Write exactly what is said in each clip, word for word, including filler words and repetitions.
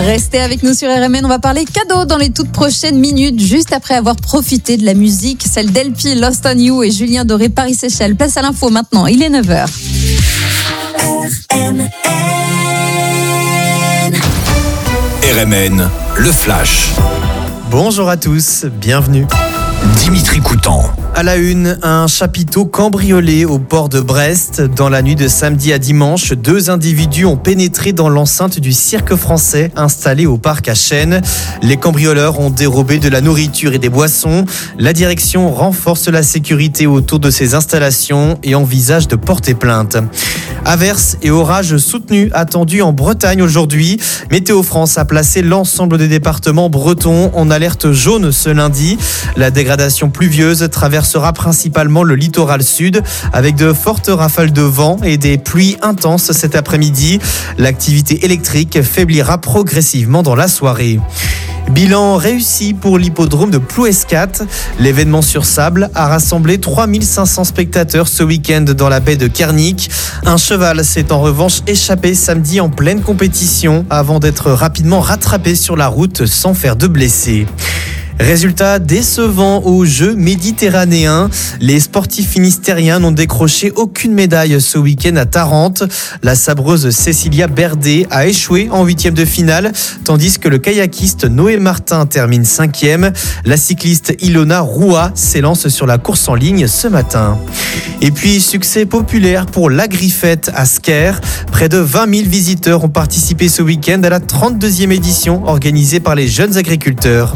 Restez avec nous sur R M N, on va parler cadeaux dans les toutes prochaines minutes, juste après avoir profité de la musique, celle d'Elpi, Lost on You et Julien Doré, Paris-Séchelles. Place à l'info maintenant, il est neuf heures. R M N. R M N, le flash. Bonjour à tous, bienvenue. Dimitri Coutan. À la une, un chapiteau cambriolé au port de Brest. Dans la nuit de samedi à dimanche, deux individus ont pénétré dans l'enceinte du cirque français installé au parc à Chênes. Les cambrioleurs ont dérobé de la nourriture et des boissons. La direction renforce la sécurité autour de ces installations et envisage de porter plainte. Averses et orages soutenus attendus en Bretagne aujourd'hui. Météo France a placé l'ensemble des départements bretons en alerte jaune ce lundi. La dégradation pluvieuse traversera principalement le littoral sud avec de fortes rafales de vent et des pluies intenses cet après-midi. L'activité électrique faiblira progressivement dans la soirée. Bilan réussi pour l'hippodrome de Plouescat. L'événement sur sable a rassemblé trois mille cinq cents spectateurs ce week-end dans la baie de Kernic. Un cheval s'est en revanche échappé samedi en pleine compétition avant d'être rapidement rattrapé sur la route sans faire de blessés. Résultat décevant aux Jeux méditerranéens. Les sportifs finistériens n'ont décroché aucune médaille ce week-end à Tarente. La sabreuse Cécilia Berdé a échoué en huitième de finale, tandis que le kayakiste Noé Martin termine cinquième. La cycliste Ilona Roua s'élance sur la course en ligne ce matin. Et puis, succès populaire pour la Griffette à Sker. Près de vingt mille visiteurs ont participé ce week-end à la trente-deuxième édition organisée par les jeunes agriculteurs.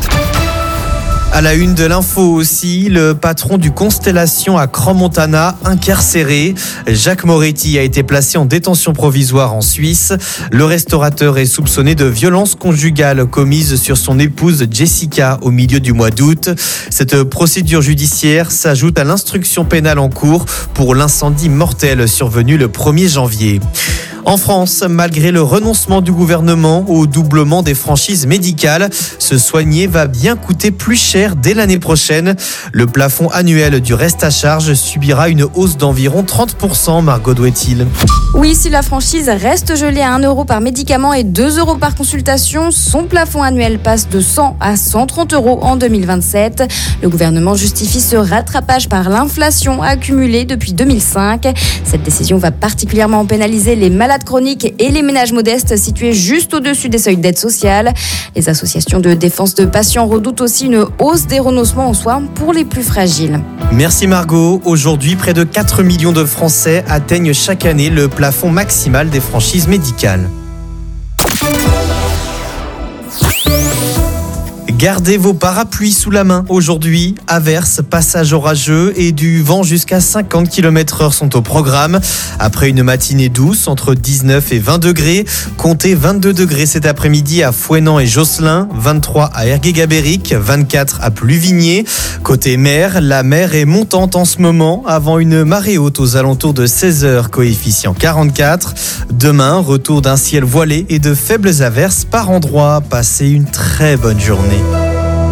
À la une de l'info aussi, le patron du Constellation à Crans-Montana incarcéré. Jacques Moretti a été placé en détention provisoire en Suisse. Le restaurateur est soupçonné de violences conjugales commises sur son épouse Jessica au milieu du mois d'août. Cette procédure judiciaire s'ajoute à l'instruction pénale en cours pour l'incendie mortel survenu le premier janvier. En France, malgré le renoncement du gouvernement au doublement des franchises médicales, se soigner va bien coûter plus cher dès l'année prochaine. Le plafond annuel du reste à charge subira une hausse d'environ trente pour cent, Margot Douetil. Oui, si la franchise reste gelée à un euro par médicament et deux euros par consultation, son plafond annuel passe de cent à cent trente euros en deux mille vingt-sept. Le gouvernement justifie ce rattrapage par l'inflation accumulée depuis deux mille cinq. Cette décision va particulièrement pénaliser les malades chroniques et les ménages modestes situés juste au-dessus des seuils d'aide sociale. Les associations de défense de patients redoutent aussi une hausse des renoncements aux soins pour les plus fragiles. Merci Margot. Aujourd'hui, près de quatre millions de Français atteignent chaque année le plafond maximal des franchises médicales. Gardez vos parapluies sous la main aujourd'hui. Averses, passages orageux et du vent jusqu'à cinquante kilomètres heure sont au programme. Après une matinée douce, entre dix-neuf et vingt degrés, comptez vingt-deux degrés cet après-midi à Fouesnant et Josselin, vingt-trois à Ergué-Gabéric, vingt-quatre à Pluvigné. Côté mer, la mer est montante en ce moment avant une marée haute aux alentours de seize heures, coefficient quarante-quatre. Demain, retour d'un ciel voilé et de faibles averses par endroits. Passez une très bonne journée.